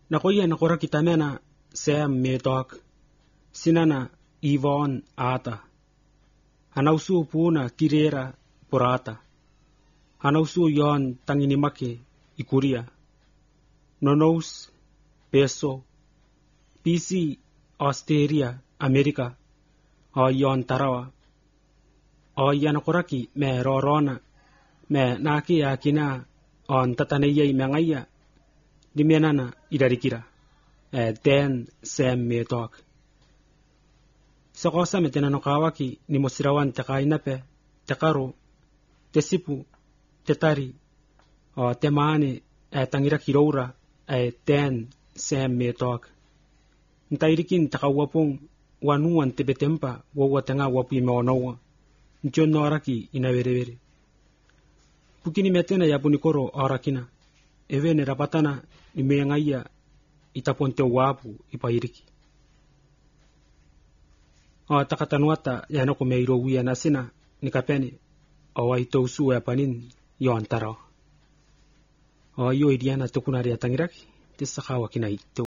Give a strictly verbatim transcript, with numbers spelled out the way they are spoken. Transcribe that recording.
Nakoya nakora kitamena Sam Metok. Sinana Yvonne Ata. Hanausu puna kirera porata. Hanausu yon tanginimake ikuria. Nonous peso. P C Australia Amerika. O yon tarawa. O yanakoraki me rorona. Me naki akina on tatanayay mangaya. Dimenana idarikira. Eh, ten Sam Metok. Sa kosa me tinanokawaki ni Mosirawan takainape, takaro, tesipu, tetari, o temane eh, tangira kiroura eh, ten Sam Metok. Ntairikin takawapong wanuan tebetempa wawatanga wapi maonawa. Ntion no araki inawerewere. Pukini metena ya bunikoro arakina. Ewe ne rapatana ni meyangaya itaponte wapu ipairiki. O takatanuata yana ko meiro wiya nasina ni kapene o waito usu ya panin yon taro. O yo idiana tukunari atangiraki tisakawa kina ito.